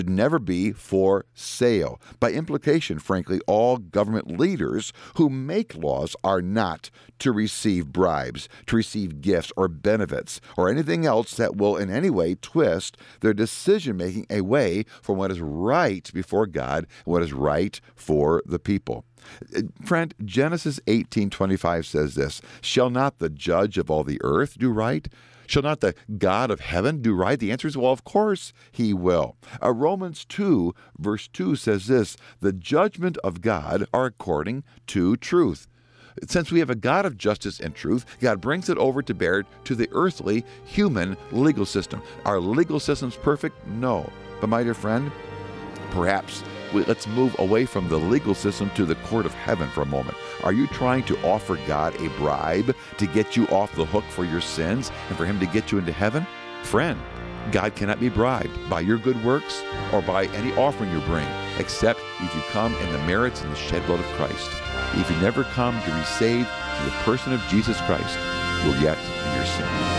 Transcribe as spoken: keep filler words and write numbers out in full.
should never be for sale. By implication, frankly, all government leaders who make laws are not to receive bribes, to receive gifts or benefits, or anything else that will in any way twist their decision-making away from what is right before God and what is right for the people. Friend, Genesis eighteen twenty-five says this, "Shall not the judge of all the earth do right? Shall not the God of heaven do right?" The answer is, well, of course he will. Uh, Romans two, verse two says this, "The judgment of God are according to truth." Since we have a God of justice and truth, God brings it over to bear to the earthly, human legal system. Our legal system's perfect? No. But my dear friend, perhaps we, let's move away from the legal system to the court of heaven for a moment. Are you trying to offer God a bribe to get you off the hook for your sins and for him to get you into heaven? Friend, God cannot be bribed by your good works or by any offering you bring, except if you come in the merits and the shed blood of Christ. If you never come to be saved through the person of Jesus Christ, you'll yet in your sin.